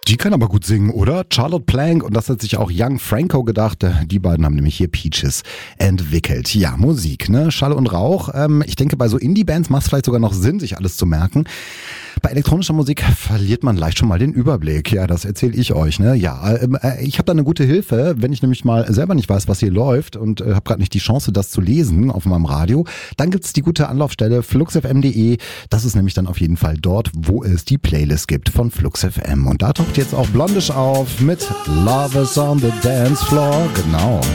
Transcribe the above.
Die kann aber gut singen, oder? Charlotte Plank, und das hat sich auch Young Franco gedacht. Die beiden haben nämlich hier Peaches entwickelt. Ja, Musik, ne? Schall und Rauch. Ich denke, bei so Indie-Bands macht es vielleicht sogar noch Sinn, sich alles zu merken. Bei elektronischer Musik verliert man leicht schon mal den Überblick. Ja, das erzähle ich euch, ne? Ja, ich habe da eine gute Hilfe, wenn ich nämlich mal selber nicht weiß, was hier läuft und habe gerade nicht die Chance, das zu lesen auf meinem Radio. Dann gibt's die gute Anlaufstelle fluxfm.de. Das ist nämlich dann auf jeden Fall dort, wo es die Playlist gibt von Flux FM. Und da taucht jetzt auch Blondish auf mit Love is on the Dance Floor. Genau.